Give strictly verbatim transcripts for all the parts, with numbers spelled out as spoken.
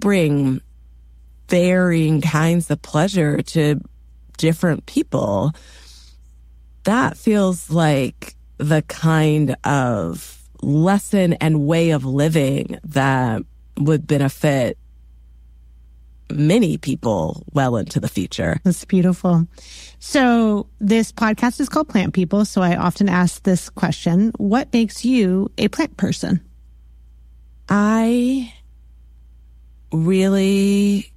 bring varying kinds of pleasure to different people. That feels like the kind of lesson and way of living that would benefit many people well into the future. That's beautiful. So this podcast is called Plant People. So I often ask this question: what makes you a plant person? I really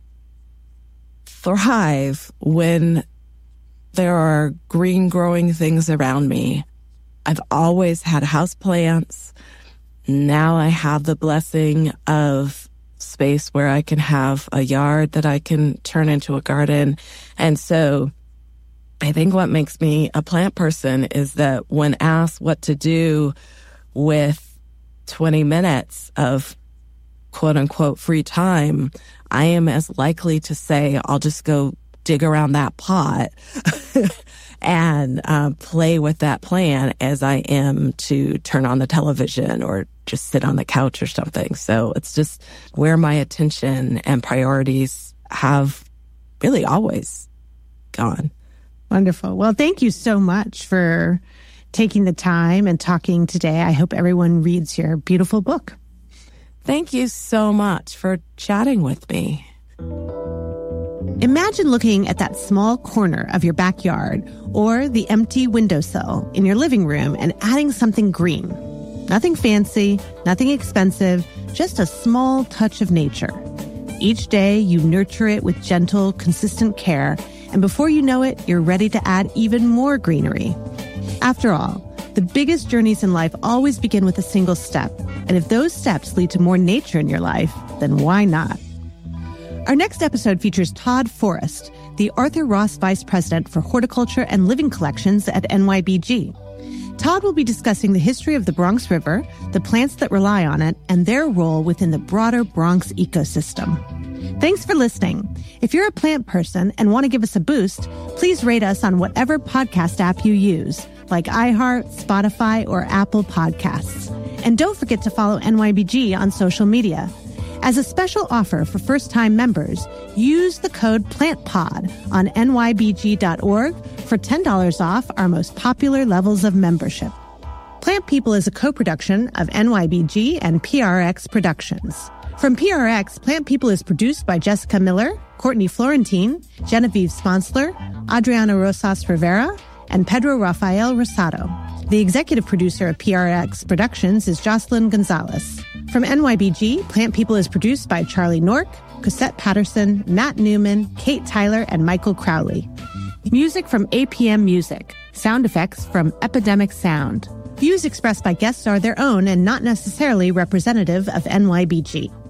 thrive when there are green growing things around me. I've always had houseplants. Now I have the blessing of space where I can have a yard that I can turn into a garden. And so I think what makes me a plant person is that when asked what to do with twenty minutes of quote unquote free time, I am as likely to say, I'll just go dig around that pot and uh, play with that plant as I am to turn on the television or just sit on the couch or something. So it's just where my attention and priorities have really always gone. Wonderful. Well, thank you so much for taking the time and talking today. I hope everyone reads your beautiful book. Thank you so much for chatting with me. Imagine looking at that small corner of your backyard or the empty windowsill in your living room and adding something green. Nothing fancy, nothing expensive, just a small touch of nature. Each day, you nurture it with gentle, consistent care, and before you know it, you're ready to add even more greenery. After all, the biggest journeys in life always begin with a single step, and if those steps lead to more nature in your life, then why not? Our next episode features Todd Forrest, the Arthur Ross Vice President for Horticulture and Living Collections at N Y B G. Todd will be discussing the history of the Bronx River, the plants that rely on it, and their role within the broader Bronx ecosystem. Thanks for listening. If you're a plant person and want to give us a boost, please rate us on whatever podcast app you use, like iHeart, Spotify, or Apple Podcasts. And don't forget to follow N Y B G on social media. As a special offer for first-time members, use the code PLANTPOD on N Y B G dot org for ten dollars off our most popular levels of membership. Plant People is a co-production of N Y B G and P R X Productions. From P R X, Plant People is produced by Jessica Miller, Courtney Florentine, Genevieve Sponsler, Adriana Rosas Rivera, and Pedro Rafael Rosado. The executive producer of P R X Productions is Jocelyn Gonzalez. From N Y B G, Plant People is produced by Charlie Nork, Cosette Patterson, Matt Newman, Kate Tyler, and Michael Crowley. Music from A P M Music. Sound effects from Epidemic Sound. Views expressed by guests are their own and not necessarily representative of N Y B G.